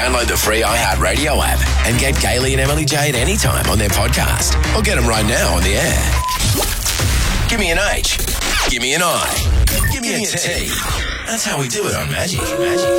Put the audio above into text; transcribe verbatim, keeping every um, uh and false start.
Download the free iHeartRadio app and get Gailey and Emily Jade anytime on their podcast. Or get them right now on the air. Give me an H. Give me an I. Give me a T. That's how we do it on Magic. Magic.